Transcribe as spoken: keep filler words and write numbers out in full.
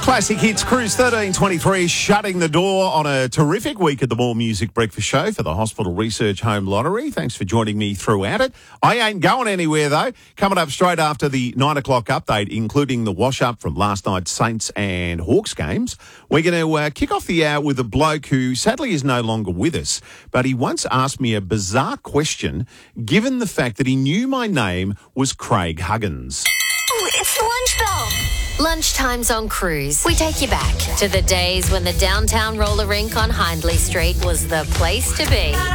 Classic Hits Cruise thirteen twenty-three shutting the door on a terrific week at the More Music Breakfast Show for the Hospital Research Home Lottery. Thanks for joining me throughout it. I ain't going anywhere, though. Coming up straight after the nine o'clock update, including the wash-up from last night's Saints and Hawks games, we're going to uh, kick off the hour with a bloke who sadly is no longer with us, but he once asked me a bizarre question given the fact that he knew my name was Craig Huggins. Oh, it's the lunch bell. Lunchtime's on Cruise. We take you back to the days when the downtown roller rink on Hindley Street was the place to be.